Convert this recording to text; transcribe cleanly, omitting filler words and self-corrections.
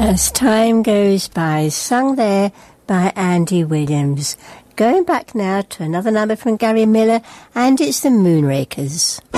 As Time Goes By, sung there by Andy Williams. Going back now to another number from Gary Miller, and it's the Moonrakers.